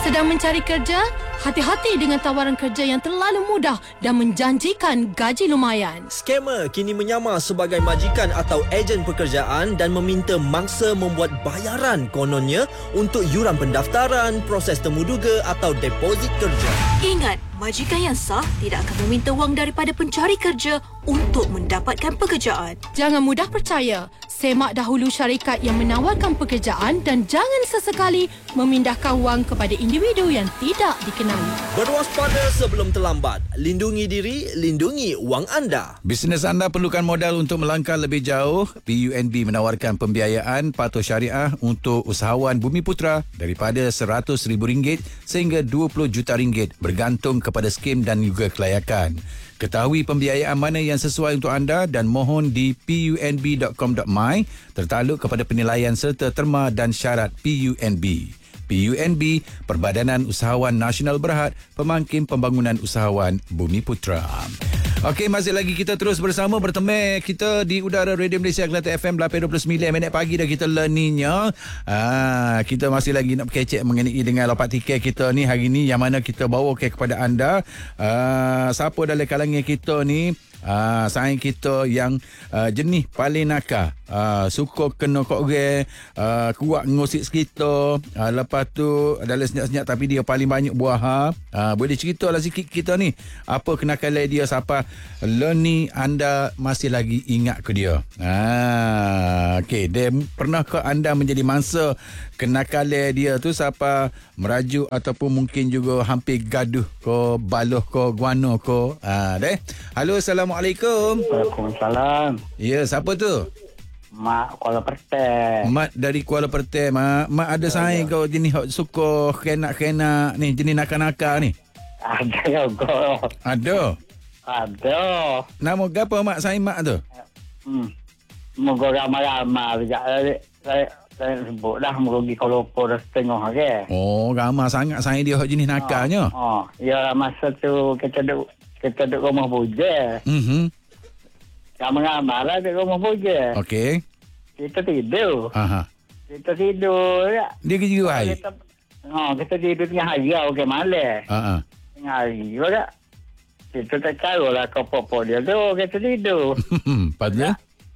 Sedang mencari kerja? Hati-hati dengan tawaran kerja yang terlalu mudah dan menjanjikan gaji lumayan. Skamer kini menyamar sebagai majikan atau ejen pekerjaan dan meminta mangsa membuat bayaran kononnya untuk yuran pendaftaran, proses temuduga atau deposit kerja. Ingat, majikan yang sah tidak akan meminta wang daripada pencari kerja untuk mendapatkan pekerjaan. Jangan mudah percaya. Semak dahulu syarikat yang menawarkan pekerjaan dan jangan sesekali memindahkan wang kepada individu yang tidak dikenali. Berwaspada sebelum terlambat. Lindungi diri, lindungi wang anda. Bisnes anda perlukan modal untuk melangkah lebih jauh. PUNB menawarkan pembiayaan patuh syariah untuk usahawan Bumiputra daripada RM100,000 sehingga RM20 juta bergantung kepada skim dan juga kelayakan. Ketahui pembiayaan mana yang sesuai untuk anda dan mohon di punb.com.my tertakluk kepada penilaian serta terma dan syarat PUNB. PUNB, Perbadanan Usahawan Nasional Berhad, Pemangkin Pembangunan Usahawan Bumiputra. Okey, masih lagi kita terus bersama bertemu kita di udara Radio Malaysia Kelantan FM 8.29 minit pagi dah kita learningnya. Kita masih lagi nak kecek mengenai dengan lopak tiket kita ni hari ni yang mana kita bawa kepada anda. Siapa dalam kalangan kita ni saing kita yang jenis paling nakal, suka kena kok orang, kuat ngosik kita, lepas tu dalam senyap-senyap tapi dia paling banyak buah. Boleh ceritalah sikit kita ni apa kenakalan dia, siapa learning anda masih lagi ingat ke dia. Okey, dia pernahkah anda menjadi mangsa kenakalan dia tu, siapa merajuk ataupun mungkin juga hampir gaduh ko baloh ko guano ko. Deh. Halo, Assalamualaikum. Waalaikumsalam. Ya, siapa tu? Mak Kuala Perteh. Mat dari Kuala Perteh, Mak. Mak ada saing kau jenis suka kenak-kenak ni, jenis nakal-nakal ni? Ada juga. Ada? Ada. Nama apa Mak saing Mak tu? Moga ramai-ramai. Saya sebut dah. Moga pergi Kuala Lumpur dah setengah ke. Oh, ramai sangat saing dia jenis nakalnya. Ya, masa tu kita duduk rumah puja. Ramai-ramai lah duduk rumah puja. Okey. Kita tidur. Aha. Kita tidur. Dia kerja hari? Kita tidur tengah hari lah. Okey, malam. Tengah hari juga. Kita tak tahu lah apa-apa dia tu. Kita tidur. Lepas tu?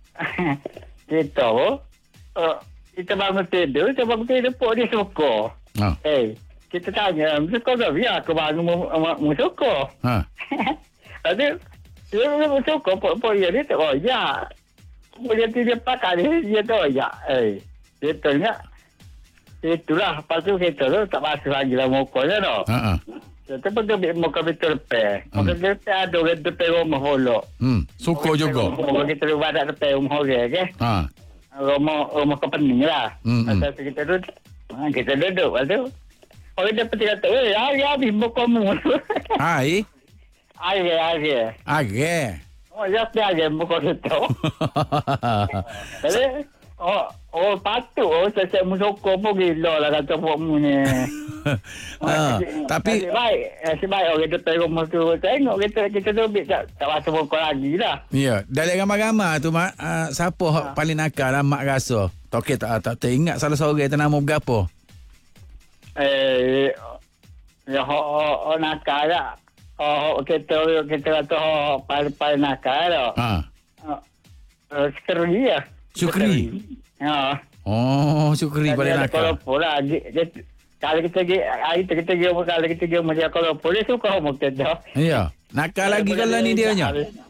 Kita bangun tidur. Pok dia suka. Kita tanya, suka tak? Ya, aku bangun mu suka. Aduh, dia suka pok dia tak royak. Pok dia pakai dia tak royak. Dia tanya, itulah. Lepas tu kita tu tak masuk lagi lah mukanya tu. Kita pergi ambil muka betul lepas. Muka betul ada orang depan rumah pula. Suka juga. Kita badak depan rumah orang ke. Rumah company lah. Masa tu kita duduk. Kita duduk. Lepas tu orang dapat kata, hari habis muka mu. Hai? Hari. Oh, ya, hari muka tu. Jadi, patut. Saya musoko pun gila lah kata pokmu ni. Tapi sebaik orang depan rumah tu tengok kita tu tak rasa pokok lagi lah. Ya, dalam ramai-ramai tu Mak, siapa paling nakal lah Mak rasa? Okey, tak teringat salah seorang tu nama berapa? Ya, nakal lah. Kita kata paling nakal lah. Syukri lah. Syukri? Ya. Oh, Syukri paling nakal. Kalau kita pergi macam kalau polis suka rumah kita. Ya. Nakal lagi kalau ni dia nya.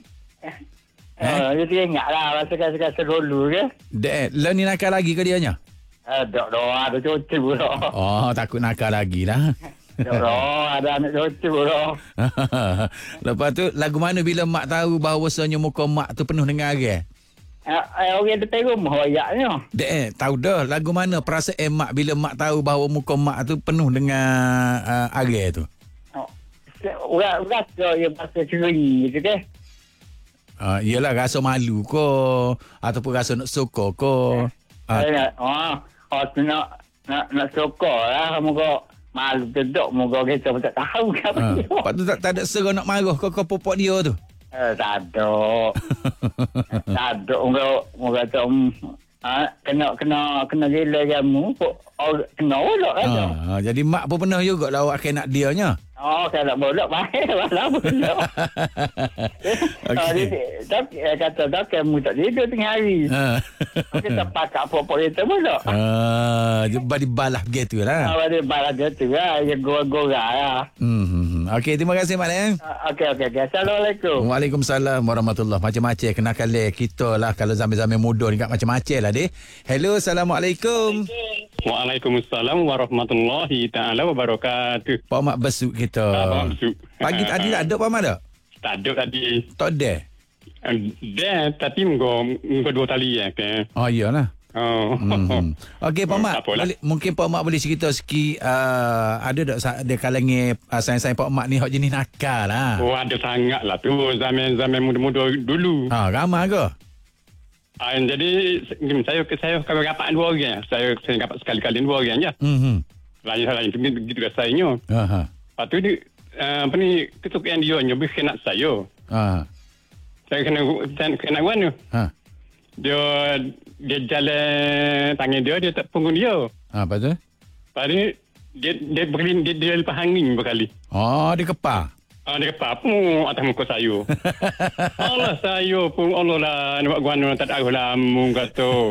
Dia ingat lah. Rasa dulu ke. Lah ni nakal lagi ke dia nya? Ada cuci pula. Oh, takut nakal lagi lah. Ada anak cuci pula. Lepas tu, lagu mana bila Mak tahu bahawasanya muka Mak tu penuh dengan air? Orang depan rumah royaknya. Tahu dah lagu mana perasaan Mak bila Mak tahu bahawa muka Mak tu penuh dengan air tu? Orang rasa yang rasa curi gitu ke. Yelah, rasa malu ko ataupun rasa nak sokor ko. Nak sokor lah. Muka malu gedok. Muka kita pun tak tahu ke apa dia. Lepas tu tak ada serah nak marah ko popok dia tu? Tak ada. Muka kata Kena gila jamu kena bolak aja. Jadi mak pun pernah juga lah awak nak dia nya. Kalau bolak baik malah bolak. Tapi kata kamu tak tidur tengah hari. Kita pakai apa-apa kita bolak. Badi balas begitu lah. Badi balas begitu lah. Yang gora-gora lah. Okey, terima kasih mak. Okey. Assalamualaikum. Waalaikumsalam warahmatullahi. Macam-macam kenakan kita lah kalau zaman-zaman muda ni kat macam-macam lah deh. Hello, Assalamualaikum. Waalaikumsalam warahmatullahi ta'ala wabarakatuh. Pak Mak besuk kita. Pak besuk. Pagi tadi tak ada Pak Mak tak? Tak ada tadi. Tak ada? Ada, tapi muka 2 tali ya. Okay? Oh, iyalah. Okey Pak Mak, mungkin Pak Mak boleh cerita sikit ada tak dia kalangan sayang-sayang Pak Mak ni hak jenis nakal lah. Ada sangat lah tu zaman muda-muda dulu. Ramai ke? Jadi saya kalau rapat 2 orang. Saya rapat sekali-kali 2 orang je. Lain tu begitu rasanya. Lepas tu dia kesukaan dia nyobis kena saya. Saya kena mana? Dia jalan tangan dia tak punggung dia. Apa tu? Lepas tu dia lepas angin berkali. Dia kepar. Dia kepar pun atas muka saya. Allah saya pun Allah lah nak guano tak tahu lah mu kata.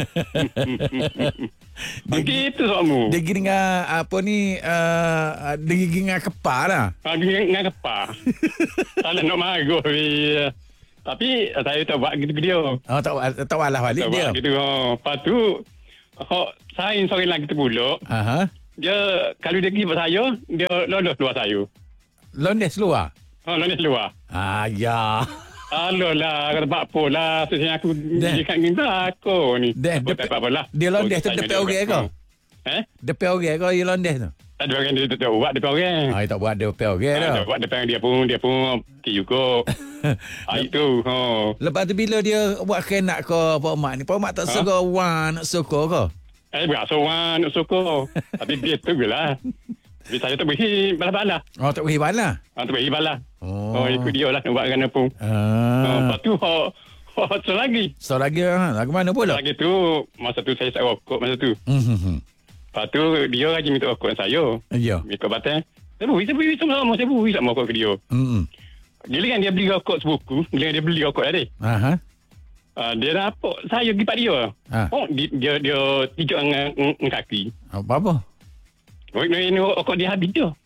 Begitu soamu. Dia gini dengan apa ni dia gini dengan kepar lah. Gini dengan kepar. Salah nak marah. Tapi saya tak buat gitu dia. Tak walah balik tak dia. Tak buat gitu. Lepas tu saya seorang lagi tu pula. Dia kalau dia pergi buat saya, dia lolos luar saya. Londes luar? Londes luar. Ya. Alah lah, kata apa lah. Sebenarnya aku dekat kita aku ni. Dia londes tu depan orang ke? Depan orang ke dia londes tu? Tak ada orang dia tak buat depan orang. Tak buat depan orang dah. Tak buat depan dia pun juga. Itu. Lepas tu bila dia buat kenak ke Pak Mak ni, Pak Mak tak suka wan nak suka ke? Berasa wan nak suka. Tapi dia tu lah. Tapi saya tak boleh balas-balas. Tak boleh balas? Tak boleh balas. Ikut dia lah nak buat kan apa. Lepas tu so lagi lagu mana pula? Lagi tu masa tu saya tak rokok masa tu. Lepas tu dia lagi minta rokok dengan saya. Ya. Minta batal. Saya beri sama rokok ke dia. Dia kan dia beli rokok sebuku. Dia beli rokok tadi. Dia nampak saya pergi pak dia. Dia tijuk dengan kaki. Apa? Ini rokok dia habis dia.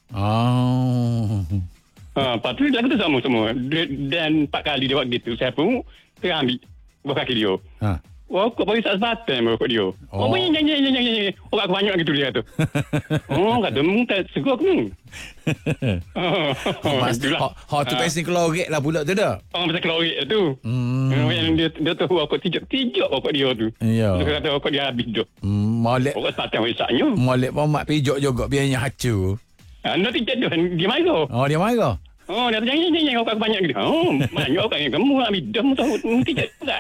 Lepas tu lagu tu sama semua. Dan 4 kali dia buat gitu. Saya pun ambil buah kaki dia. Rokok bagi tak sebatang rokok dia. Nyanyi. Orang aku banyak gitu dia tu. Kata mu tak segur aku. Hak tu pasti kelorek lah pula tu dah. Pasal kelorek tu. Dia tu rokok tijak rokok dia tu. Ya. Dia kata rokok dia habis dia. Molek. Rokok sebatang risaknya. Molek Pak Mak pijak juga biarnya hacu. Nak tijak dia marah. Dia marah? Dia kata jangan rokok aku banyak gitu. Banyak rokok kamu habis dia mu tahu tijak tak.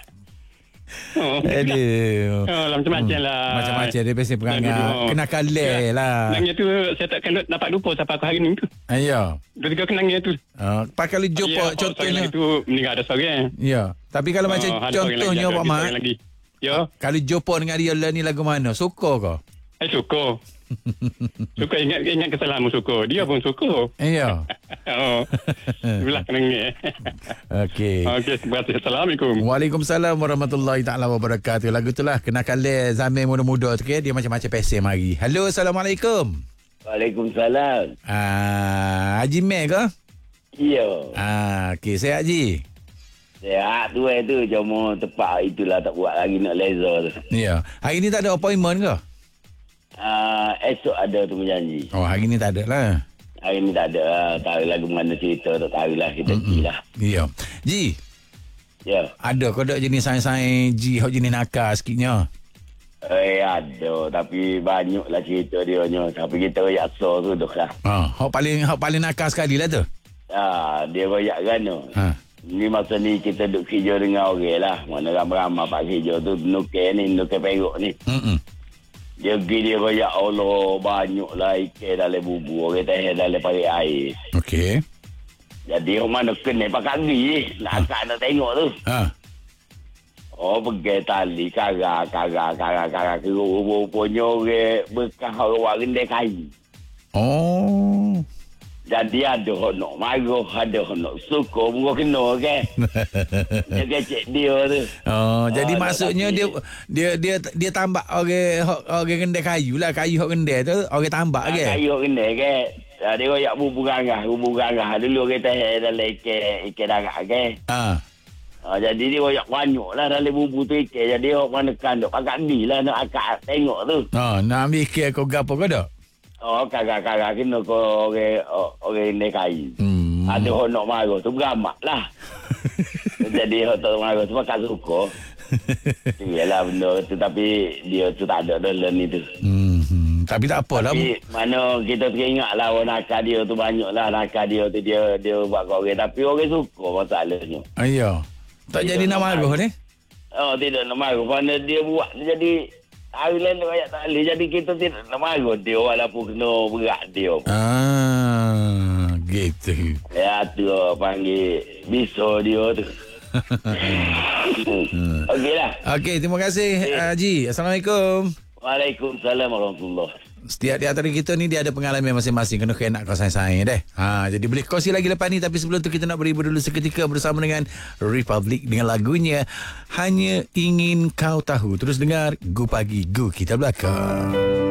Macam-macam lah. Macam-macam dia biasa perangai. Kena kalai lah. Kenangnya tu saya takkan dapat lupa sampai aku hari ni tu. Ya. Ketika kenangnya tu. Kalau jumpa contohnya. Itu meninggal ada seorang. Ya. Tapi kalau macam contohnya Pak Mak. Ya. Kalau jumpa dengan dia ni lagu mana? Suka ke? Suka. Suka ingat kesalahanmu suka. Dia pun suka. Ya. Itulah kenangnya. Okey. Terima kasih. Assalamualaikum. Waalaikumsalam warahmatullahi taala wabarakatuh. Lagu itulah kenakal zaman muda-muda tu dia macam-macam pesen mari. Halo, Assalamualaikum. Waalaikumsalam. Haji Meh ke? Ya. Okey, saya Haji. Sehat tu cuma tepat itulah tak buat lagi nak laser tu. Ya. Hari ni tak ada appointment ke? Esok ada tu berjanji. Hari ni tak ada lah. Hari ni tak ada lah. Tahu lagu mana cerita tak tahu lah. Kita pergi lah. Ya. Ji. Ya. Ada kau tak jenis sains-sains Ji hok jenis nakal sikitnya? Ada. Tapi banyak lah cerita dia nya. Tapi kita royak so tu dah lah. Hok paling nakal sekali lah tu? Dia royak kan tu. Ni masa ni kita duduk kerja dengan orang lah. Mana ramai-ramai pak kerja tu. Nukir peruk ni. Dia pergi dia royak Allah banyak lah ikan dalam bubur. Orang teh dalam parit air. Okey. Jadi orang mana kena pakai gigi. Nak nak tengok tu. Pegai tali, karang. Rupanya orang bekas orang rendai kayu. Jadi ada orang nak marah, ada orang nak suka, bukan kena ke. Dia kecek dia tu. Jadi maksudnya dia tambak orang rendai kayu lah, kayu hok rendai tu orang tambak ke? Kayu hok rendai ke. Dia royak bubur garah. Dulu kita dalam ikan darat ke. Jadi dia royak banyak lah dalam bubur tu ikan. Jadi orang menekan duk pakat ni lah nak akak tengok tu. Nak ambil ikan kau gapo ke tak? Kakak kena kau orang rendai kayu. Ada orang nak marah tu beramak lah. Jadi orang tak marah tu pakat suka. Yalah benda tu, tapi dia tu tak ada dalam ni tu. Tapi tak apalah. Tapi mana kita teringat lah orang nakal dia tu banyak lah. Nakal dia tu dia buat kau orang. Tapi orang suka masalahnya. Ya. Tak dia jadi nak marah ni? Tidak nak marah. Kerana dia buat jadi hari lain rakyat tak boleh. Jadi kita tidak nak marah dia walaupun kena berat dia. Gitu. Ya tu panggil biso dia tu. Okeylah. Okey, terima kasih Haji. Assalamualaikum. Waalaikumsalam warahmatullahi. Setiap di antara kita ni dia ada pengalaman masing-masing. Kena nak kau sayang-sayang deh. Jadi boleh kongsi lagi lepas ni. Tapi sebelum tu kita nak beribu dulu seketika bersama dengan Republic dengan lagunya Hanya Ingin Kau Tahu. Terus dengar Gu Pagi Gu Kita Belakang.